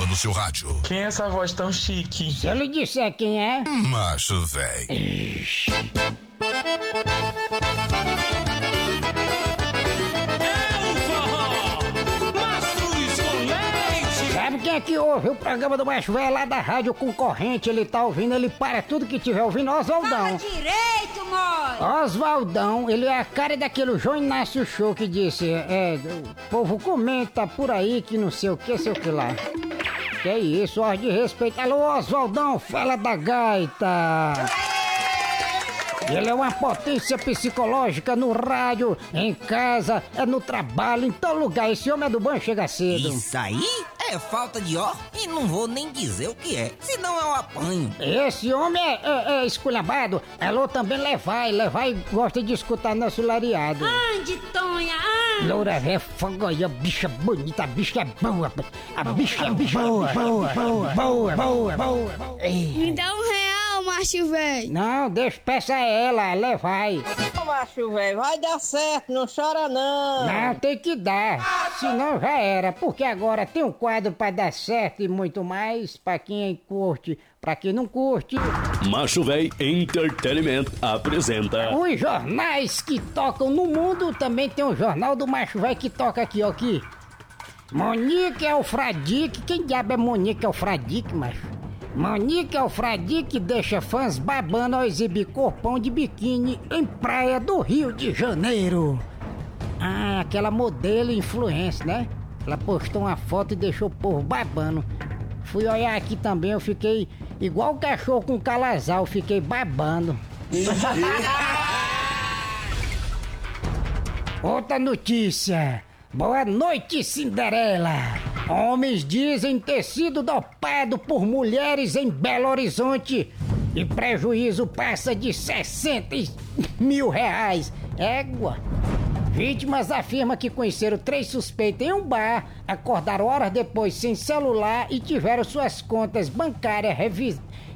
no seu rádio. Quem é essa voz tão chique? Se eu lhe disser quem é... Macho véi. Sabe quem é que ouve o programa do Macho Velho lá da rádio concorrente? Ele tá ouvindo, ele para tudo que tiver ouvindo. Oswaldão. Fala direito, mãe! Oswaldão, ele é a cara daquele João Inácio Show que disse: o povo comenta por aí que não sei o que lá. Que é isso, ordem de respeito. Alô, Oswaldão, fala da gaita. Ele é uma potência psicológica no rádio, em casa, no trabalho, em todo lugar. Esse homem é do bom, chega cedo. Isso aí é falta de ó e não vou nem dizer o que é, senão eu apanho. Esse homem é esculhambado. Alô, também Levai gosta de escutar nosso lariado. Ande, Tonha, ande! Loura é fogo aí, a bicha bonita, a bicha é boa. A bicha é boa. Me dá R$1, macho velho. Não, deixa, peça ela, Levai. Ô macho velho, vai dar certo, não chora não. Não, tem que dar, senão já era, porque agora tem um quadro pra dar certo e muito mais, pra quem curte, pra quem não curte. Macho Véi Entertainment apresenta Os jornais que tocam no mundo, também tem um jornal do Macho Véi que toca aqui, ó, aqui. Monique Alfradique, quem diabo é Monique Alfradique, macho? Monique Alfradique deixa fãs babando ao exibir corpão de biquíni em praia do Rio de Janeiro. Ah, aquela modelo influencer, né? Ela postou uma foto e deixou o povo babando. Fui olhar aqui também, eu fiquei igual o cachorro com calazar, eu fiquei babando. Outra notícia. Boa noite, Cinderela. Homens dizem ter sido dopados por mulheres em Belo Horizonte e prejuízo passa de R$60 mil. Égua. Vítimas afirmam que conheceram 3 suspeitos em um bar, acordaram horas depois sem celular e tiveram suas contas bancárias